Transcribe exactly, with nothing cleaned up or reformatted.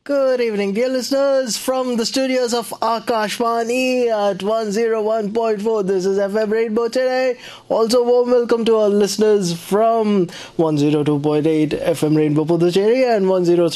Good evening, dear listeners, from the studios of Akashvani at one oh one point four. This is F M Rainbow today. Also, warm welcome to our listeners from one oh two point eight F M Rainbow Puducherry and one oh